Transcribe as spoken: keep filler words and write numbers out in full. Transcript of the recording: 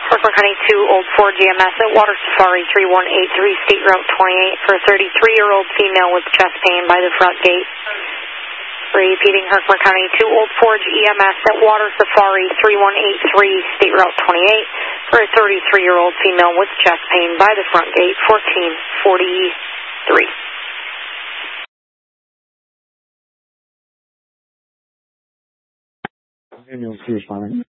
Herkimer County two, Old Ford G M S at Water Safari three one eight three, State Route twenty-eight for a thirty-three-year-old female with chest pain by the front gate. Repeating, Herkimer County two, Old Forge E M S at Water Safari three one eight three, State Route twenty-eight for a thirty-three-year-old female with chest pain by the front gate, fourteen forty-three. Ambulance responding.